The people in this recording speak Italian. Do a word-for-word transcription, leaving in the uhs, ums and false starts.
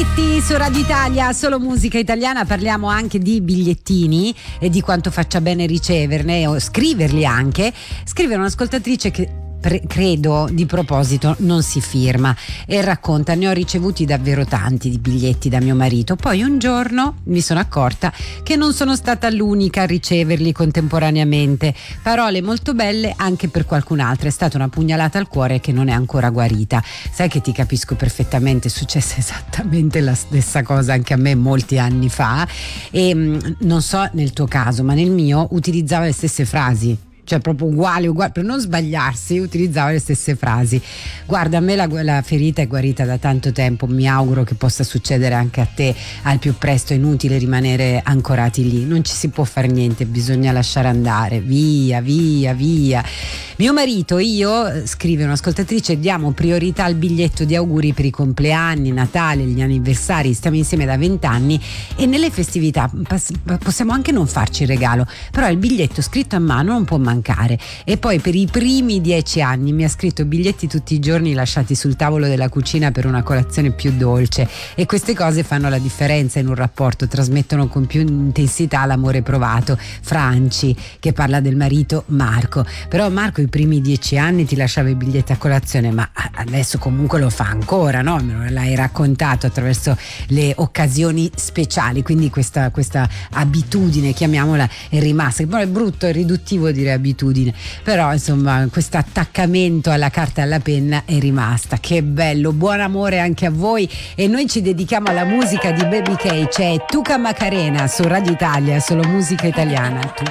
Giolitti su Radio Italia, solo musica italiana. Parliamo anche di bigliettini e di quanto faccia bene riceverne o scriverli anche. Scrivere un'ascoltatrice che Pre- credo di proposito non si firma e racconta: ne ho ricevuti davvero tanti di biglietti da mio marito, poi un giorno mi sono accorta che non sono stata l'unica a riceverli contemporaneamente, parole molto belle anche per qualcun altro, è stata una pugnalata al cuore che non è ancora guarita. Sai che ti capisco perfettamente, è successa esattamente la stessa cosa anche a me molti anni fa e mh, non so nel tuo caso, ma nel mio utilizzava le stesse frasi, cioè proprio uguale, uguale, per non sbagliarsi utilizzava le stesse frasi. Guarda, a me la, la ferita è guarita da tanto tempo, mi auguro che possa succedere anche a te al più presto. È inutile rimanere ancorati lì, non ci si può fare niente, bisogna lasciare andare, via via via. Mio marito e io, scrive un'ascoltatrice, diamo priorità al biglietto di auguri per i compleanni, Natale, gli anniversari, stiamo insieme da vent'anni e nelle festività possiamo anche non farci il regalo, però il biglietto scritto a mano non può mancare. E poi per i primi dieci anni mi ha scritto biglietti tutti i giorni lasciati sul tavolo della cucina per una colazione più dolce, e queste cose fanno la differenza in un rapporto, trasmettono con più intensità l'amore provato. Franci che parla del marito Marco, però Marco i primi dieci anni ti lasciava i biglietti a colazione, ma adesso comunque lo fa ancora, no? Me l'hai raccontato attraverso le occasioni speciali, quindi questa, questa abitudine, chiamiamola, è rimasta. Poi è brutto, è riduttivo dire abitudine, però insomma questo attaccamento alla carta e alla penna è rimasta. Che bello, buon amore anche a voi, e noi ci dedichiamo alla musica di Baby K. C'è Tuca Macarena su Radio Italia, solo musica italiana.